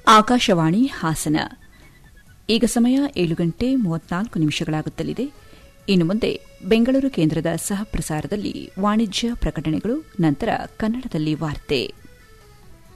ಆಕಾಶವಾಣಿ ಹಾಸನ. ಈಗ ಸಮಯ 7:34 ಇನ್ನು ಮುಂದೆ ಬೆಂಗಳೂರು ಕೇಂದ್ರದ ಸಹ ಪ್ರಸಾರದಲ್ಲಿ ವಾಣಿಜ್ಯ ಪ್ರಕಟಣೆಗಳು, ನಂತರ ಕನ್ನಡದಲ್ಲಿ ವಾರ್ತೆ.